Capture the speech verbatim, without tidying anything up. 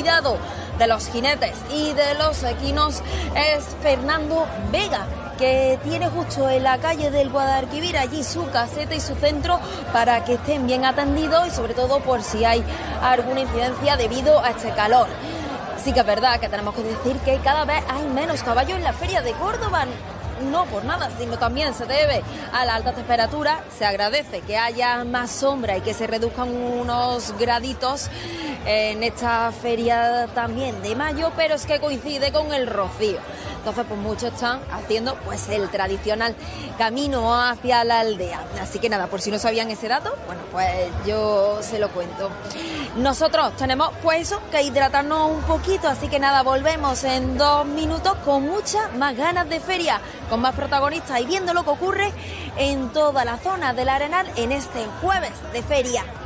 cuidado de los jinetes y de los equinos es Fernando Vega, que tiene justo en la calle del Guadalquivir allí su caseta y su centro para que estén bien atendidos y sobre todo por si hay alguna incidencia debido a este calor. Sí que es verdad que tenemos que decir que cada vez hay menos caballos en la Feria de Córdoba. No por nada, sino también se debe a la alta temperatura. Se agradece que haya más sombra y que se reduzcan unos graditos en esta feria también de mayo, pero es que coincide con el rocío. Entonces, pues muchos están haciendo pues el tradicional camino hacia la aldea. Así que nada, por si no sabían ese dato, bueno, pues yo se lo cuento. Nosotros tenemos pues eso, que hidratarnos un poquito, así que nada, volvemos en dos minutos con muchas más ganas de feria, con más protagonistas y viendo lo que ocurre en toda la zona del Arenal en este jueves de feria.